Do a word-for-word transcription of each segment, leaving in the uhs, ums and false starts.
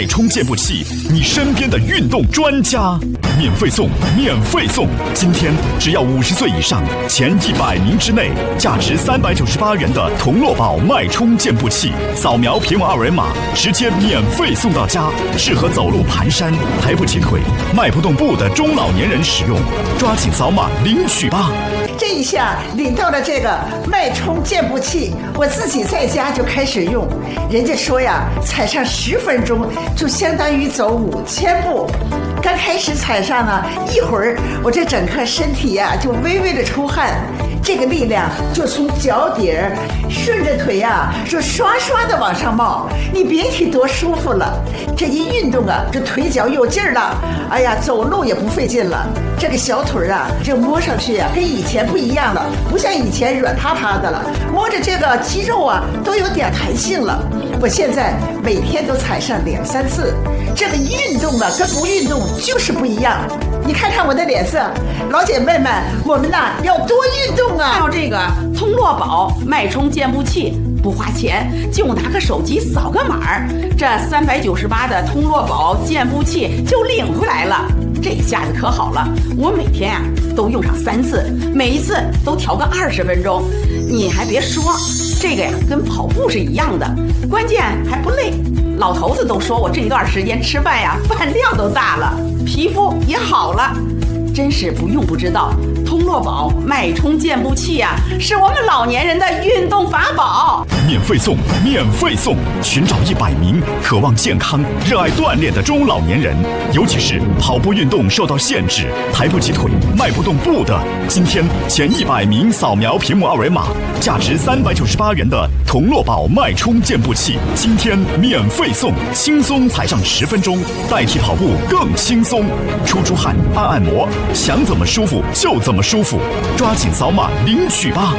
脉冲健步器，你身边的运动专家，免费送，免费送！今天只要五十岁以上，前一百名之内，价值三百九十八元的同乐宝脉冲健步器，扫描屏幕二维码，直接免费送到家，适合走路、蹒跚、抬不起腿、迈不动步的中老年人使用，抓紧扫码领取吧！ 这一下领到了这个脉冲健步器，我自己在家就开始用。人家说呀，踩上十分钟就相当于走五千步。刚开始踩上呢，一会儿我这整个身体呀就微微的出汗，这个力量就从脚底儿顺着腿呀，就刷刷的往上冒，你别提多舒服了。这一运动啊，这腿脚有劲儿了，哎呀，走路也不费劲了。这个小腿啊，这摸上去啊，跟以前不一样了，不像以前软塌塌的了，摸着这个肌肉啊，都有点弹性了。我现在每天都踩上两三次，这个运动啊，跟不运动就是不一样。你看看我的脸色，老姐妹们，我们呐要多运动啊！ 要这个通络宝脉冲健步器，不花钱，就拿个手机扫个码儿，这三百九十八的通络宝健步器就领回来了。这下子可好了，我每天啊都用上三次，每一次都调个二十分钟。你还别说，这个呀跟跑步是一样的，关键还不累。老头子都说我这一段时间吃饭呀，饭量都大了，皮肤也好了。真是不用不知道，通络宝脉冲健步器呀、啊，是我们老年人的运动法宝。 免费送，免费送！寻找一百名渴望健康、热爱锻炼的中老年人，尤其是跑步运动受到限制、抬不起腿、迈不动步的，今天前一百名扫描屏幕二维码，价值三百九十八元的同络宝脉冲健步器，今天免费送，轻松踩上十分钟，代替跑步更轻松。出出汗，按按摩。想怎么舒服就怎么舒服，抓紧扫码领取吧！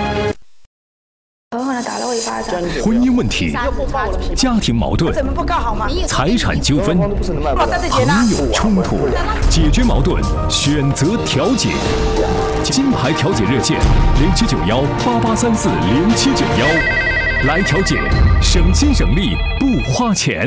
婚姻问题、家庭矛盾、财产纠纷、朋友冲突，解决矛盾，选择调解。金牌调解热线零七九幺八八三四零七九幺，来调解，省心省力不花钱。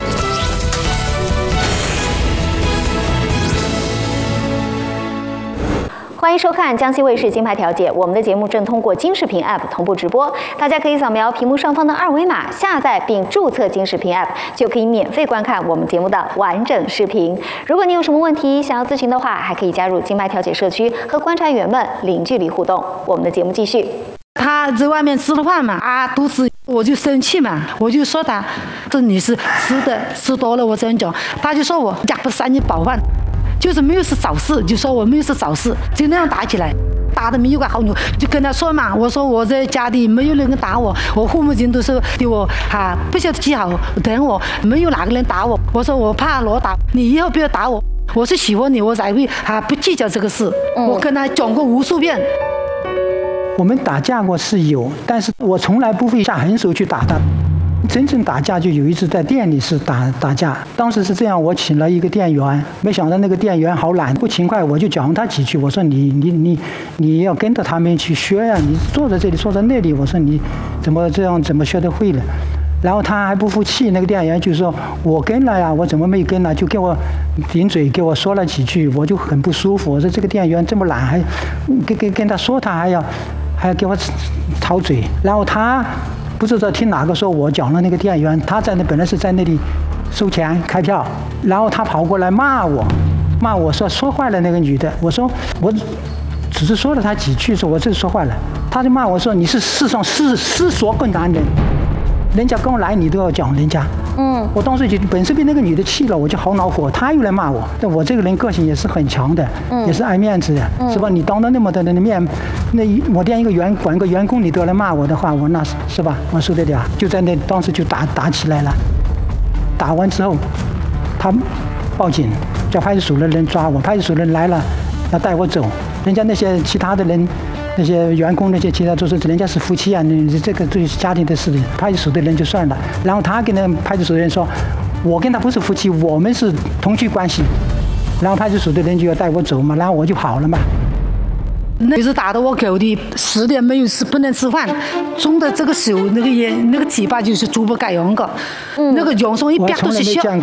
欢迎收看江西卫视金牌调解，我们的节目正通过金视频 App 同步直播，大家可以扫描屏幕上方的二维码，下载并注册金视频 App， 就可以免费观看我们节目的完整视频。如果你有什么问题想要咨询的话，还可以加入金牌调解社区，和观察员们零距离互动。我们的节目继续。 他在外面吃了饭嘛，啊，肚子，我就生气嘛，我就说他，这你是吃的吃多了，我这样讲，他就说我家不是让你饱饭。就是没有事找事，就说我没有事找事，就那样打起来，打得没有个好牛，就跟他说嘛，我说我在家里没有人打我，我父母亲都是对我哈、啊、不晓得记好等我，没有哪个人打我，我说我怕罗打，你以后不要打我，我是喜欢你，我才会啊不计较这个事，嗯、我跟他讲过无数遍。 我们打架过是有，但是我从来不会下狠手去打他。真正打架就有一次在店里是打打架，当时是这样，我请了一个店员，没想到那个店员好懒不勤快，我就讲他几句，我说你你你你要跟着他们去学呀、啊，你坐在这里坐在那里，我说你怎么这样怎么学得会了？然后他还不服气，那个店员就说我跟了呀，我怎么没跟呢？就给我顶嘴，给我说了几句，我就很不舒服。我说这个店员这么懒，还跟跟跟他说他还要还要给我吵嘴，然后他。不知道听哪个说我讲了那个店员，他在那本来是在那里收钱开票，然后他跑过来骂我，骂我说说坏了那个女的，我说我只是说了他几句，说我这说坏了，他就骂我说你是世上世世所更男人，人家刚来你都要讲人家，嗯，我当时就本身被那个女的气了，我就好恼火，他又来骂我，但我这个人个性也是很强的，嗯、也是爱面子的，嗯、是吧？你当着那么多人的面，那我店一个员管个员工你都来骂我的话，我那是是吧？我受得了？就在那当时就打打起来了，打完之后，他报警，叫派出所的人抓我，派出所的人来了，要带我走，人家那些其他的人。那些员工那些其他都是人家是夫妻啊，你这个对家庭的事，派出所的人就算了。然后他跟那派出所的人说，我跟他不是夫妻，我们是同居关系。然后派出所的人就要带我走嘛，然后我就跑了嘛。 那是打得我狗的十年没有吃不能吃饭，中的这个手那个眼那个嘴巴就是猪不改样个，嗯、那个洋葱一边都是笑。